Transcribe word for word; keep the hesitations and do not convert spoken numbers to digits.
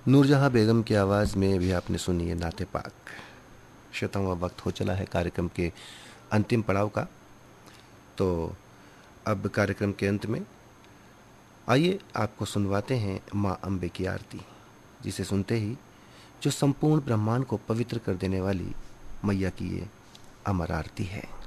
नूरजहां बेगम की आवाज़ में भी आपने सुनी है नाते पाक। श्रोताओं, वक्त हो चला है कार्यक्रम के अंतिम पड़ाव का। तो अब कार्यक्रम के अंत में आइए आपको सुनवाते हैं माँ अम्बे की आरती, जिसे सुनते ही जो संपूर्ण ब्रह्मांड को पवित्र कर देने वाली मैया की ये अमर आरती है।